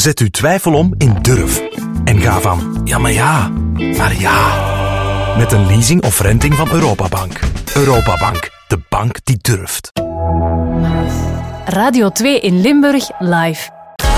Zet uw twijfel om in durf. En ga van ja, maar ja, naar ja. Met een leasing of renting van Europabank. Europabank, de bank die durft. Radio 2 in Limburg live.